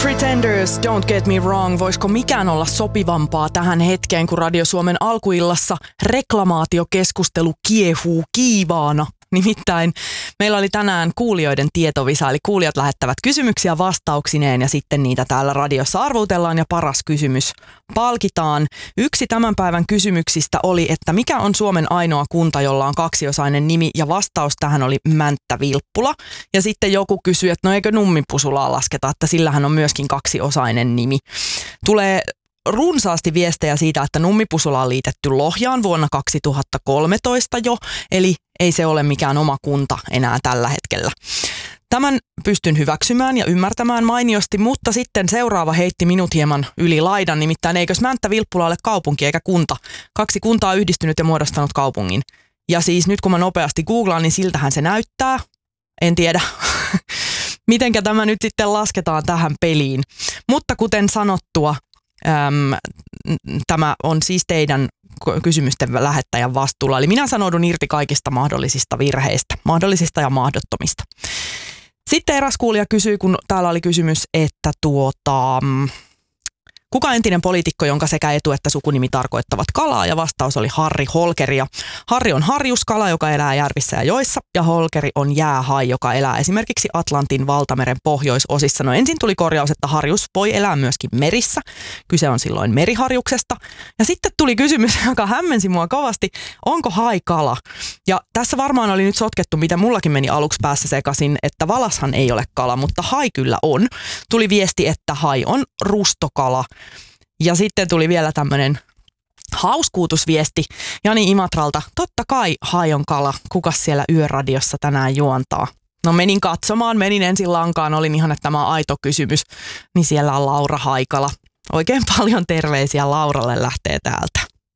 Pretenders, Don't Get Me Wrong. Voisiko mikään olla sopivampaa tähän hetkeen, kun Radio Suomen alkuillassa reklamaatiokeskustelu kiehuu kiivaana? Nimittäin meillä oli tänään kuulijoiden tietovisa, eli kuulijat lähettävät kysymyksiä vastauksineen ja sitten niitä täällä radiossa arvutellaan ja paras kysymys palkitaan. Yksi tämän päivän kysymyksistä oli, että mikä on Suomen ainoa kunta, jolla on kaksiosainen nimi, ja vastaus tähän oli Mänttä-Vilppula. Ja sitten joku kysyi, että no eikö Nummipusulaa lasketa, että sillähän on myöskin kaksiosainen nimi. Tulee runsaasti viestejä siitä, että Nummipusula on liitetty Lohjaan vuonna 2013 jo, eli ei se ole mikään oma kunta enää tällä hetkellä. Tämän pystyn hyväksymään ja ymmärtämään mainiosti, mutta sitten seuraava heitti minut hieman yli laidan, nimittäin eikös Mänttä-Vilppula ole kaupunki eikä kunta. 2 kuntaa on yhdistynyt ja muodostanut kaupungin. Ja siis nyt kun mä nopeasti googlaan, niin siltähän se näyttää. En tiedä, mitenkä tämä nyt sitten lasketaan tähän peliin. Mutta kuten sanottua, tämä on siis teidän kysymysten lähettäjän vastuulla. Eli minä sanoudun irti kaikista mahdollisista virheistä, mahdollisista ja mahdottomista. Sitten eräs kuulija kysyi, kun täällä oli kysymys, että kuka entinen poliitikko, jonka sekä etu- että sukunimi tarkoittavat kalaa, ja vastaus oli Harri Holkeri. Ja Harri on harjuskala, joka elää järvissä ja joissa, ja Holkeri on jäähai, joka elää esimerkiksi Atlantin valtameren pohjoisosissa. No ensin tuli korjaus, että harjus voi elää myöskin merissä. Kyse on silloin meriharjuksesta. Ja sitten tuli kysymys, joka hämmensi mua kovasti, onko hai kala? Ja tässä varmaan oli nyt sotkettu, mitä mullakin meni aluksi päässä sekaisin, että valashan ei ole kala, mutta hai kyllä on. Tuli viesti, että hai on rustokala. Ja sitten tuli vielä tämmöinen hauskuutusviesti Jani Imatralta. Totta kai hai on kala. Kukas siellä Yöradiossa tänään juontaa? No menin katsomaan, menin ensin lankaan, olin ihan, että tämä on aito kysymys. Niin siellä on Laura Haikala. Oikein paljon terveisiä Lauralle lähtee täältä.